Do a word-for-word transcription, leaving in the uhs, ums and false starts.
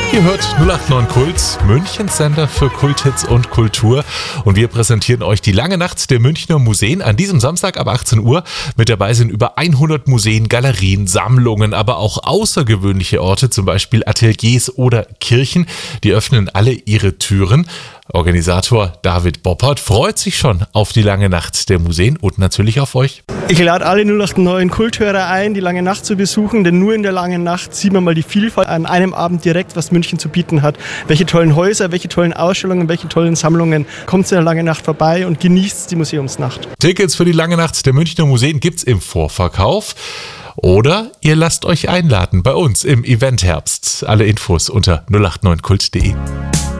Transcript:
Ihr hört null acht neun Kult, Münchens Sender für Kulthits und Kultur. Und wir präsentieren euch die lange Nacht der Münchner Museen an diesem Samstag ab achtzehn Uhr. Mit dabei sind über hundert Museen, Galerien, Sammlungen, aber auch außergewöhnliche Orte, zum Beispiel Ateliers oder Kirchen. Die öffnen alle ihre Türen. Organisator David Boppert freut sich schon auf die lange Nacht der Museen und natürlich auf euch. Ich lade alle null acht neun Kulthörer ein, die lange Nacht zu besuchen, denn nur in der langen Nacht sieht man mal die Vielfalt an einem Abend direkt, was München zu bieten hat. Welche tollen Häuser, welche tollen Ausstellungen, welche tollen Sammlungen. Kommt zu der langen Nacht vorbei und genießt die Museumsnacht. Tickets für die lange Nacht der Münchner Museen gibt's im Vorverkauf. Oder ihr lasst euch einladen bei uns im Eventherbst. Alle Infos unter null acht neun kult punkt de.